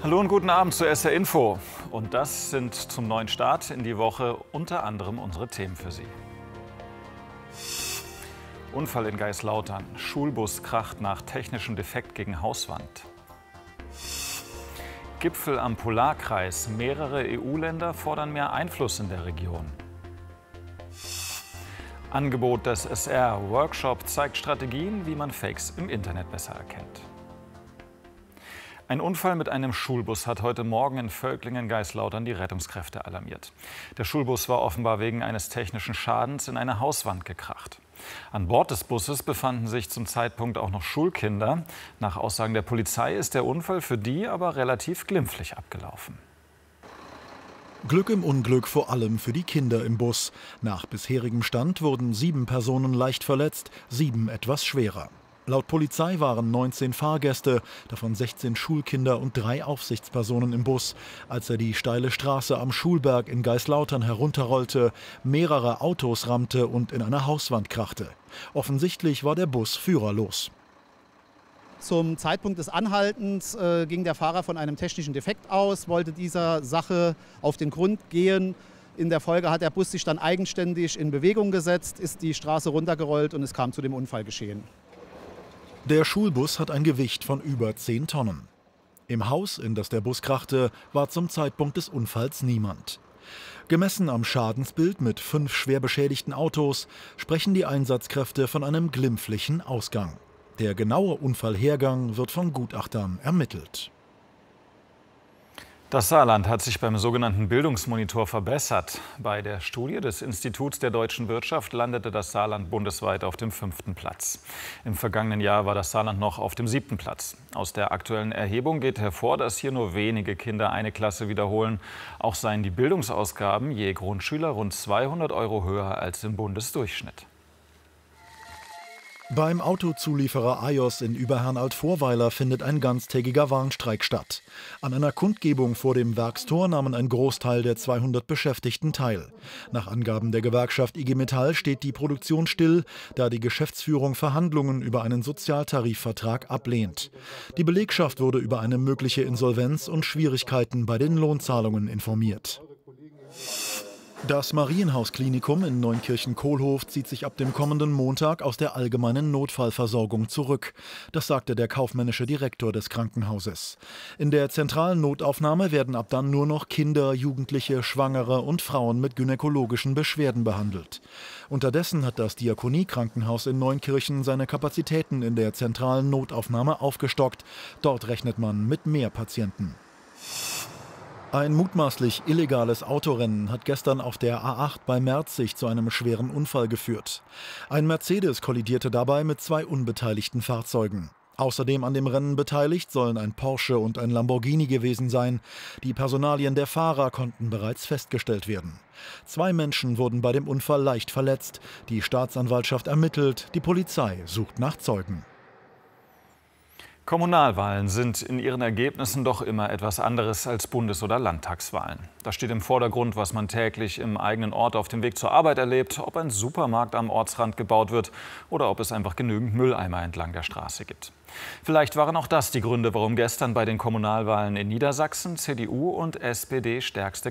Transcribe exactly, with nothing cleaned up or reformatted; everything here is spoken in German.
Hallo und guten Abend zu S R Info. Und das sind zum neuen Start in die Woche unter anderem unsere Themen für Sie. Unfall in Geislautern. Schulbus kracht nach technischem Defekt gegen Hauswand. Gipfel am Polarkreis. Mehrere E U-Länder fordern mehr Einfluss in der Region. Angebot des S R. Workshop zeigt Strategien, wie man Fakes im Internet besser erkennt. Ein Unfall mit einem Schulbus hat heute Morgen in Völklingen-Geislautern die Rettungskräfte alarmiert. Der Schulbus war offenbar wegen eines technischen Schadens in eine Hauswand gekracht. An Bord des Busses befanden sich zum Zeitpunkt auch noch Schulkinder. Nach Aussagen der Polizei ist der Unfall für die aber relativ glimpflich abgelaufen. Glück im Unglück vor allem für die Kinder im Bus. Nach bisherigem Stand wurden sieben Personen leicht verletzt, sieben etwas schwerer. Laut Polizei waren neunzehn Fahrgäste, davon sechzehn Schulkinder und drei Aufsichtspersonen im Bus, als er die steile Straße am Schulberg in Geislautern herunterrollte, mehrere Autos rammte und in eine Hauswand krachte. Offensichtlich war der Bus führerlos. Zum Zeitpunkt des Anhaltens äh, ging der Fahrer von einem technischen Defekt aus, wollte dieser Sache auf den Grund gehen. In der Folge hat der Bus sich dann eigenständig in Bewegung gesetzt, ist die Straße runtergerollt und es kam zu dem Unfallgeschehen. Der Schulbus hat ein Gewicht von über zehn Tonnen. Im Haus, in das der Bus krachte, war zum Zeitpunkt des Unfalls niemand. Gemessen am Schadensbild mit fünf schwer beschädigten Autos sprechen die Einsatzkräfte von einem glimpflichen Ausgang. Der genaue Unfallhergang wird von Gutachtern ermittelt. Das Saarland hat sich beim sogenannten Bildungsmonitor verbessert. Bei der Studie des Instituts der deutschen Wirtschaft landete das Saarland bundesweit auf dem fünften Platz. Im vergangenen Jahr war das Saarland noch auf dem siebten Platz. Aus der aktuellen Erhebung geht hervor, dass hier nur wenige Kinder eine Klasse wiederholen. Auch seien die Bildungsausgaben je Grundschüler rund zweihundert Euro höher als im Bundesdurchschnitt. Beim Autozulieferer Ajos in Überherrn-Altvorweiler findet ein ganztägiger Warnstreik statt. An einer Kundgebung vor dem Werkstor nahmen ein Großteil der zweihundert Beschäftigten teil. Nach Angaben der Gewerkschaft I G Metall steht die Produktion still, da die Geschäftsführung Verhandlungen über einen Sozialtarifvertrag ablehnt. Die Belegschaft wurde über eine mögliche Insolvenz und Schwierigkeiten bei den Lohnzahlungen informiert. Das Marienhaus-Klinikum in Neunkirchen-Kohlhof zieht sich ab dem kommenden Montag aus der allgemeinen Notfallversorgung zurück. Das sagte der kaufmännische Direktor des Krankenhauses. In der zentralen Notaufnahme werden ab dann nur noch Kinder, Jugendliche, Schwangere und Frauen mit gynäkologischen Beschwerden behandelt. Unterdessen hat das Diakonie-Krankenhaus in Neunkirchen seine Kapazitäten in der zentralen Notaufnahme aufgestockt. Dort rechnet man mit mehr Patienten. Ein mutmaßlich illegales Autorennen hat gestern auf der A acht bei Merzig zu einem schweren Unfall geführt. Ein Mercedes kollidierte dabei mit zwei unbeteiligten Fahrzeugen. Außerdem an dem Rennen beteiligt sollen ein Porsche und ein Lamborghini gewesen sein. Die Personalien der Fahrer konnten bereits festgestellt werden. Zwei Menschen wurden bei dem Unfall leicht verletzt. Die Staatsanwaltschaft ermittelt, die Polizei sucht nach Zeugen. Kommunalwahlen sind in ihren Ergebnissen doch immer etwas anderes als Bundes- oder Landtagswahlen. Da steht im Vordergrund, was man täglich im eigenen Ort auf dem Weg zur Arbeit erlebt, ob ein Supermarkt am Ortsrand gebaut wird oder ob es einfach genügend Mülleimer entlang der Straße gibt. Vielleicht waren auch das die Gründe, warum gestern bei den Kommunalwahlen in Niedersachsen C D U und S P D stärkste